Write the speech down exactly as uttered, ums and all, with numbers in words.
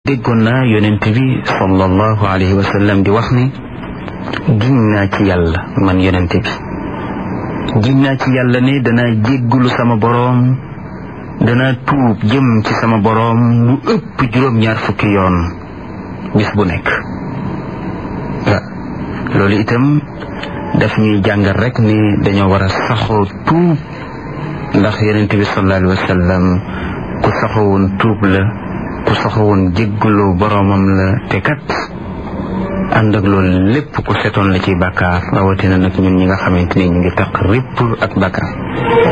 déggoon naa yonent bi sallallahu alayhi wa sallam di wax ni giñ naa ci yàlla man yonent bi giñ naa ci yàlla ne danaa jéggulu sama boroom danaa tuub jëm ci sama boroom lu ëpp juróom-ñaar fukki yoon bis bu nekk waaw loolu itam daf ñuy jàngal rek ni dañoo war a saxoo tuub ndax yonent bi sallallahu alayhi wa sallam ku saxowoon tuub la ku saxowoon jéggulu boroomam la te kat ànd ak loolu lépp ku setoon la ci bàkkaar rawatina nag ñun ñi nga xamante ni ñu ngi taq ripp ak bàkkaar